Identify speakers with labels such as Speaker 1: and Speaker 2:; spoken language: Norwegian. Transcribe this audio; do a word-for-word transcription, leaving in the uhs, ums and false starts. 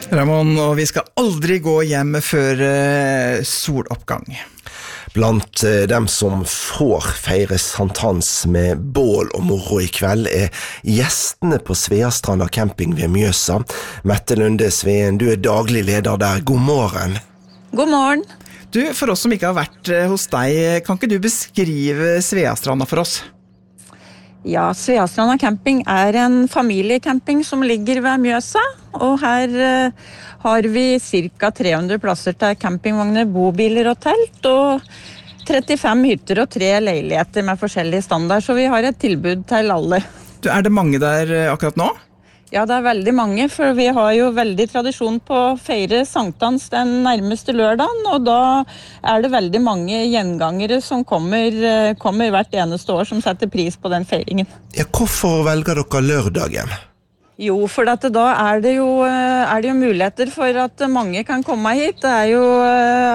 Speaker 1: Ramon, og vi skal aldri gå hjem før uh, soloppgang.
Speaker 2: Blant uh, dem som får feire sankthans med bål og moro i kveld er gjestene på Sveastranda camping ved Mjøsa. Mette Lunde Sveen, du er daglig leder der. God morgen.
Speaker 3: God morgen.
Speaker 1: Du, for oss som ikke har vært uh, hos deg, kan ikke du beskrive Sveastranda for oss?
Speaker 3: Ja, Sveastranda camping er en familiecamping som ligger ved Mjøsa, og her uh, har vi cirka tre hundre plasser til campingvogner, bobiler og telt, og trettifem hytter og tre leiligheter med forskjellig standard, så vi har et tilbud til alle.
Speaker 1: Du, er det mange der uh, akkurat nå?
Speaker 3: Ja, det er veldig mange, for vi har jo veldig tradisjon på å feire sankthans den nærmeste lørdagen, og da er det veldig mange gjengangere som kommer, kommer hvert eneste år som setter pris på den feiringen.
Speaker 2: Ja, hvorfor velger dere lørdagen?
Speaker 3: Jo, for at da er det jo, er det jo muligheter for at mange kan komme hit. Det er jo